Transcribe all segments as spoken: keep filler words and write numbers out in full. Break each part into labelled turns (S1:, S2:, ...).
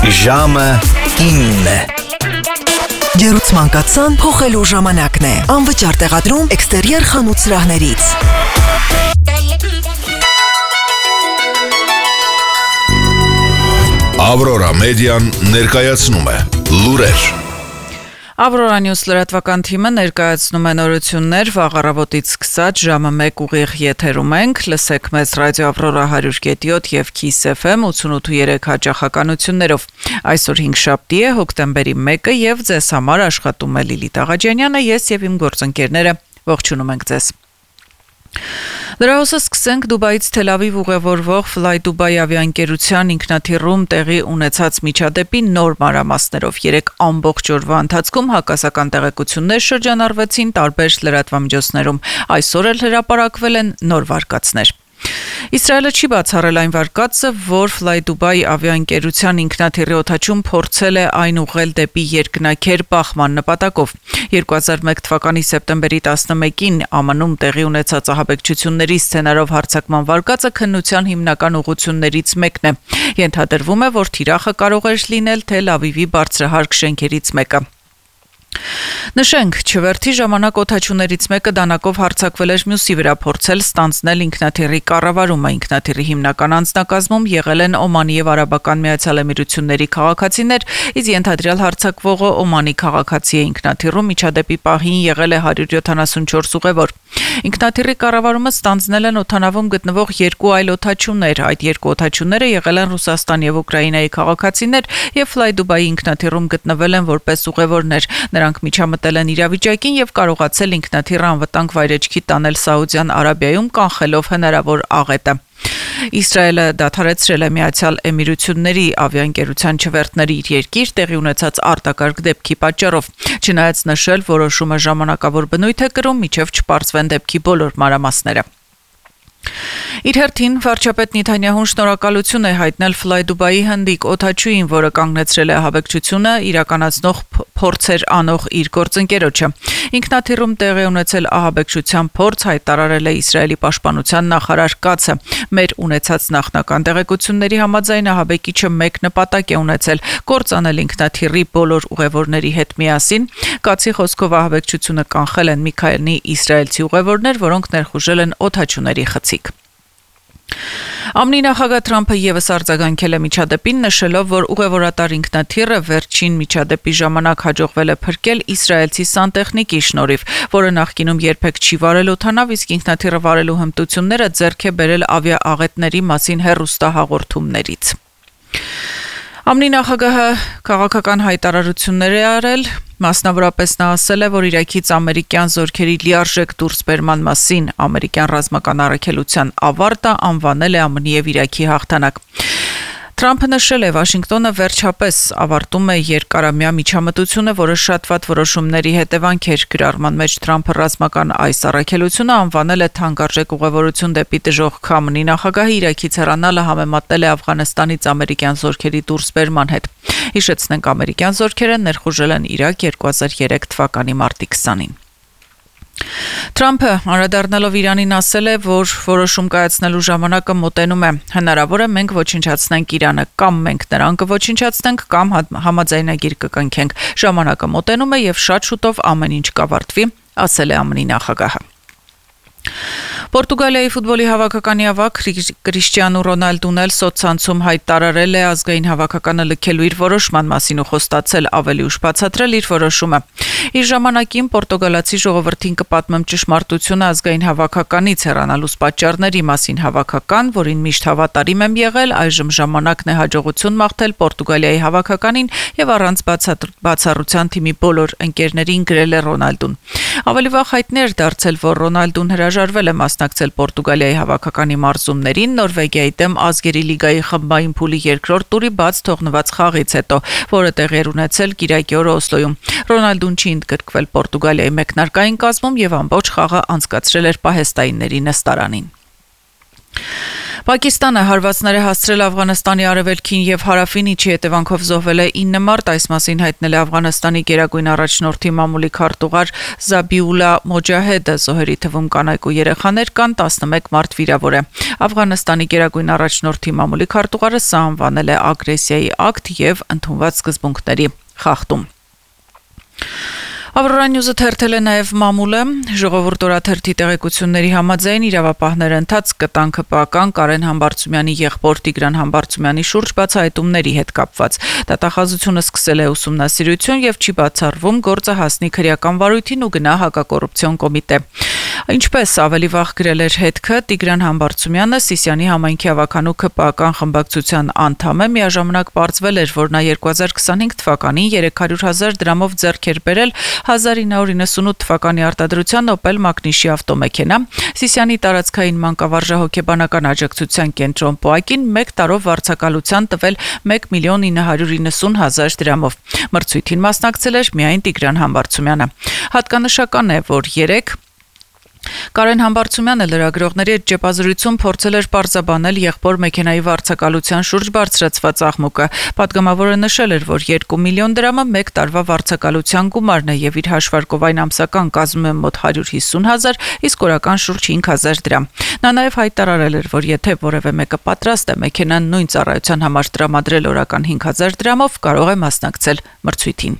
S1: Ժամը ինը
S2: Գերուցման կացան փոխելու ժամանակն է։ Անվճար տեղադրում էքստերիեր խանութ սրահներից։
S3: Ավրորա մեդիան ներկայացնում է լուրեր։
S4: Ավրորա Նյուս լրատվական թիմը ներկայացնում է նորություններ վաղ առավոտից սկսած ժամը մեկ ուղիղ եթերում ենք, լսեք մեզ ռադիո Ավրորա one hundred point seven եւ Kiss F M eighty-eight point three հաճախականություններով։ Այսօր հինգշաբթի է, հոկտեմբերի մեկը եւ ձեզ համար աշխատում է Լիլիթ Աղաջանյանը, ես եւ իմ գործընկերները ողջունում ենք ձեզ։ Դրահոսը սկսենք Դուբայից Թել Ավիվ ուղևորվող Fly Dubai ավիաընկերության ինքնաթիռում տեղի ունեցած միջադեպի նոր մանրամասներով։ Երեք ամբողջ օրվա ընթացքում հակասական տեղեկություններ շրջանառվեցին տարբեր լրատվամիջոցներում։ Այսօր էլ հրապարակվել են նոր վարկածներ։ Իսրայելը չի բացառել այն վարկածը, որ Fly Dubai ավիաընկերության ինքնաթիռի օդաչուն փորձել է այն ուղղել դեպի երկնաքեր բախման նպատակով։ two thousand one թվականի սեպտեմբերի տասնմեկին ԱՄՆ-ում տեղի ունեցած ահաբեկչությունների սցենարով հարձակման վարկածը քննության հիմնական ուղղություններից մեկն է։ Ենթադրվում է, որ թիրախը կարող էր լինել Թել Ավիվի բարձրահարկ շենքերից մեկը։ Նշենք, չվերթի ժամանակ օդաչուներից մեկը դանակով հարձակվել էր մյուսի վրա, փորձել ստանձնել ինքնաթիռի կառավարումը։ Ինքնաթիռի հիմնական անձնակազմում եղել են Օմանի եւ Արաբական Միացյալ Էմիրությունների քաղաքացիներ, իսկ ենթադրյալ հարձակվողը Օմանի քաղաքացի է։ Ինքնաթիռում միջադեպի պահին եղել է one hundred seventy-four ուղևոր։ Ինքնաթիռի կառավարումը ստանձնել են օդանավում գտնվող երկու այլ օդաչուներ։ Այդ երկու օդաչուները եղել են Ռուսաստանի եւ Ուկրաինայի քաղաքացիներ եւ Fly Dubai ինքնաթիռում գտնվել են որպես ուղևորներ։ Նրանք միջամտել են իրավիճակին եւ կարողացել ինքնաթիռը անվտանգ վայրեջքի տանել Սաուդյան Արաբիայում, կանխելով հնարավոր աղետը։ Իսրայելը դադարեցրել է Միացյալ Էմիրությունների ավիաընկերության չվերթների իր երկիր տեղի ունեցած արտակարգ դեպքի պատճառով։ Չնայած նշել որոշումը ժամանակավոր բնույթ է կրում, մինչև չպարզվեն դեպքի բոլոր մանրամասները։ Իր հերթին վարչապետ Նեթանյահուն շնորհակալություն է հայտնել Fly Dubai հնդիկ օդաչուին, որը կանգնեցրել է ահաբեկչությունը իրականացնող փորձեր անող իր գործընկերոջը։ Ինքնաթիռում տեղի ունեցել ահաբեկչության փորձ հայտարարել է Իսրայելի պաշտպանության նախարար Կացը։ Մեր ունեցած նախնական տեղեկությունների համաձայն ահաբեկիչը մեկ նպատակ է ունեցել՝ կործանել ինքնաթիռի բոլոր ուղևորների հետ միասին։ Կացի խոսքով ահաբեկչությունը կանխել են մի քանի իսրայելցի ուղևորներ, որոնք ներխուժել են օդաչուների խցիկ։ ԱՄՆ-ի նախագահ Թրամփը եւս արձագանքել է միջադեպին, նշելով, որ ուղևորատար ինքնաթիռը վերջին միջադեպի ժամանակ հաջողվել է փրկել իսրայելցի սանտեխնիկի շնորհիվ, որը նախկինում երբեք չի վարել օդանավ, իսկ ինքնաթիռը վարելու հմտությունները ձեռք է բերել ավիաաղետների մասին հեռուստահաղորդումներից։ ԱՄՆ-ի նախագահը քաղաքական հայտարարություններ է արել, մասնավորապես նա ասել է, որ Իրաքից ամերիկյան զորքերի լիարժեք դուրսբերման մասին ամերիկյան ռազմական առաքելության ավարտը անվանել է ԱՄՆ-ի եւ Իրաքի հաղթանակ։ Թրամփը նշել է, Վաշինգտոնը վերջապես ավարտում է երկարամյա միջամտությունը, որը շատ վատ որոշումների հետևանք էր։ Գրառման մեջ Թրամփը ռազմական այս առաքելությունը անվանել է թանկարժեք ուղևորություն դեպի դժոխք։ ԱՄՆ-ի նախագահը Իրաքից հեռանալը համեմատել է Աֆղանստանից ամերիկյան զորքերի դուրսբերման հետ։ Հիշեցնենք, ամերիկյան զորքերը ներխուժել են Իրաք two thousand three թվականի մարտի twenty-ին։ Թրամփը անդրադառնալով Իրանին ասել է, որ որոշում կայացնելու ժամանակը մոտենում է։ Հնարավոր է մենք ոչնչացնենք Իրանը, կամ մենք նրան կոչնչացնենք, կամ համաձայնագիր կկնքենք։ Ժամանակը մոտենում է եւ շատ շուտով ամեն ինչ կավարտվի, ասել է ԱՄՆ-ի նախագահը։ Պորտուգալիայի ֆուտբոլի հավաքականի ավագ Կրիշտիանու Ռոնալդուն էլ սոցցանցում հայտարարել է ազգային հավաքականը լքելու իր որոշման մասին ու խոստացել ավելի ուշ բացատրել իր որոշումը։ Իր ժամանակին պորտուգալացի ժողովրդին կպատմեմ ճշմարտությունը ազգային հավաքականից հեռանալուց պատճառների մասին հավաքական, որին միշտ հավատարիմ եմ եղել, այժմ ժամանակն է հաջողություն մաղթել Պորտուգալիայի հավաքականին եւ առանց բացառության թիմի բոլոր ընկերներին, գրել է Ռոնալդուն։ Ավելի վաղ հայտնի էր դարձել, որ Ռոնալդուն հրաժարվել է մասնակցել Պորտուգալիայի հավաքականի մարզումներին Նորվեգիայի դեմ ազգերի լիգայի խմբային փուլի երկրորդ տուրի բաց թողնված խաղից հետո, որը տեղի էր ունեցել կիրակի օրը Օսլոյում։ Ռոնալդուն չի ընդգրկվել Պորտուգալիայի մեկնարկային կազմում եւ ամբողջ խաղը անցկացրել էր պահեստայինների նստարանին։ Պակիստանը հարվածներ է հասցրել Աֆղանստանի արևելքին եւ հարավին, ինչի հետևանքով զոհվել է ինը մարդ, այս մասին հայտնել է Աֆղանստանի գերագույն առաջնորդի մամուլի քարտուղար Զաբիուլա Մոջահեդը, զոհերի թվում կանայք ու երեխաներ կան, տասնմեկ մարդ վիրավոր է։ Աֆղանստանի գերագույն առաջնորդի մամուլի քարտուղարը սա անվանել է ագրեսիայի ակտ եւ ընդունված սկզբունքների խախտում։ Aurora News-ը թերթել է նաև մամուլը, ժողովուրդ օրաթերթի տեղեկությունների համաձայն իրավապահները ընթացք կտան ԿՊԱ-կան Կարեն Համբարձումյանի եղբոր Տիգրան Համբարձումյանի շուրջ բացահայտումների հետ կապված։ Դատախազությունը սկսել է ուսումնասիրություն եւ չի բացառվում գործը հասնի քրեական վարույթին ու գնա հակակոռուպցիոն կոմիտե։ Ինչպես ավելի վաղ գրել էր հետքը, Տիգրան Համբարձումյանը Սիսիանի համայնքի ավականու ԿՊԱ-կան խմբակցության անդամ է, միաժամանակ պարզվել էր, որ նա երկու հազար քսանհինգ թվականին երեք հարյուր հազար դրամով ձեռք էր բերել հազար ինը հարյուր իննսունութ թվականի արտադրության Opel Magnishi ավտոմեքենա, Սիսիանի տարածքային մանկավարժահոգեբանական աջակցության կենտրոն ՊՕԱԿ-ին մեկ տարով վարձակալության տվել մեկ միլիոն ինը հարյուր իննսուն հազար դրամով։ Մրցույթին մասնակցել էր միայն Տիգրան Համբարձումյանը։ Հատկանշական է, որ երեք Կարեն Համբարձումյանը լրագրողների հետ ճեպազրույցում փորձել էր պարզաբանել եղբոր մեքենայի վարձակալության շուրջ բարձրացված աղմուկը։ Պատգամավորը նշել էր, որ երկու միլիոն դրամը մեկ տարվա վարձակալության գումարն է եւ իր հաշվարկով այն ամսական կազմում է մոտ հարյուր հիսուն հազար, իսկ օրական շուրջ հինգ հազար դրամ։ Նա նաեւ հայտարարել էր, որ եթե որևէ մեկը պատրաստ է մեքենան նույն ծառայության համար տրամադրել օրական հինգ հազար դրամով, կարող է մասնակցել մրցույթին։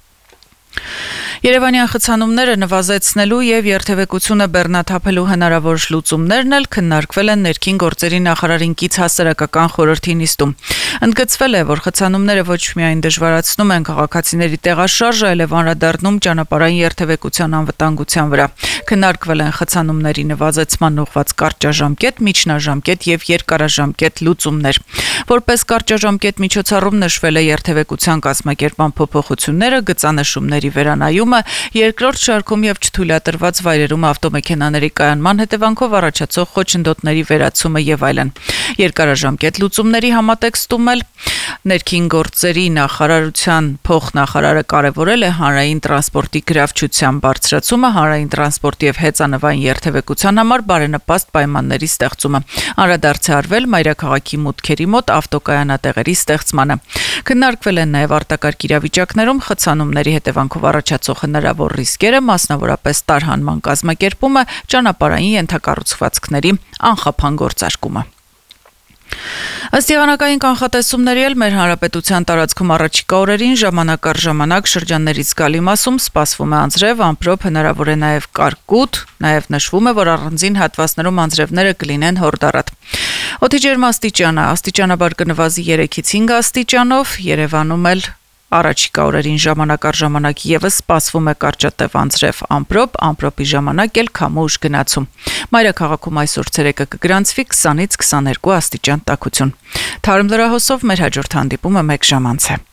S4: Երևանյան խցանումները նվազեցնելու եւ երթևեկությունը բեռնաթափելու հնարավոր լուծումներն էլ քննարկվել են ներքին գործերի նախարարին կից հասարակական խորհրդի նիստում։ Ընդգծվել է, որ խցանումները ոչ միայն դժվարացնում են քաղաքացիների տեղաշարժը, այլև անդրադառնում ճանապարհային երթևեկության անվտանգության վրա։ Քննարկվել են խցանումների նվազեցման ուղղված կարճաժամկետ, միջնաժամկետ եւ երկարաժամկետ լուծումներ։ Որպես կարճաժամկետ միջոցառում նշվել է երթևեկության կազմակերպման փոփոխությունները, գծանշումների վերանայում երկրորդ շարքում եւ չթույլատրված վայրերում ավտոմեքենաների կայանման հետևանքով առաջացող խոչընդոտների վերացումը եւ այլն։ Երկարաժամկետ լուծումների համատեքստում էլ ներքին գործերի նախարարության փոխնախարարը կարևորել է հանրային տրանսպորտի գրավչության բարձրացումը, հանրային տրանսպորտի եւ հեծանվային երթևեկության համար բարենպաստ պայմանների ստեղծումը։ Անդրադարձ է արվել մայրաքաղաքի մուտքերի մոտ ավտոկայանատեղերի ստեղծմանը։ Քննարկվել են նաեւ արտակարգ իրավիճակներում խցանումների հետևանքով առաջացող հնարավոր ռիսկերը, մասնավորապես տարհանման կազմակերպումը, ճանապարհային ենթակառուցվածքների անխափան գործարկումը։ Ըստ եղանակային կանխատեսումների էլ մեր հանրապետության տարածքում առաջիկա օրերին ժամանակ առ ժամանակ շրջաններից գալի մասում սպասվում է անձրև, ամպրոպ, հնարավոր է նաև կարկուտ, նաև նշվում է, որ առանձին հատվածներում անձրևները կլինեն հորդառատ։ Օդի ջերմաստիճանը աստիճանաբար կնվազի երեքից հինգ աստիճանով, Երևանում էլ Առաջիկա օրերին ժամանակ առ ժամանակ եւս սպասվում է կարճատև անձրև, ամպրոպ, ամպրոպի ժամանակ էլ քամու ուժ գնացում։ Մայրաքաղաքում այսօր ցերեկը կգրանցվի քսանից քսաներկու աստիճան տաքություն։ Թարմ լրահոսով մեր հաջորդ հանդիպումը մեկ ժամ անց է։